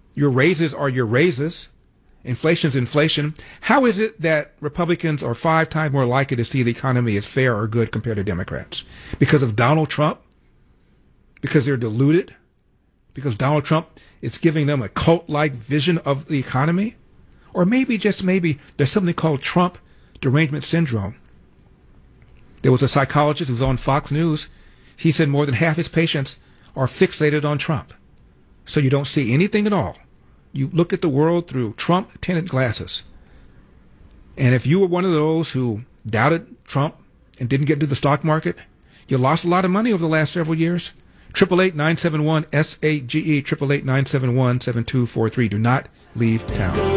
Your raises are your raises. Inflation's inflation. How is it that Republicans are 5 times more likely to see the economy as fair or good compared to Democrats? Because of Donald Trump? Because they're deluded? Because Donald Trump is giving them a cult-like vision of the economy? Or maybe, just maybe, there's something called Trump derangement syndrome. There was a psychologist who was on Fox News. He said more than half his patients are fixated on Trump. So you don't see anything at all. You look at the world through Trump-tinted glasses. And if you were one of those who doubted Trump and didn't get into the stock market, you lost a lot of money over the last several years. 888-971-SAGE, 888-971-7243. Do not leave town.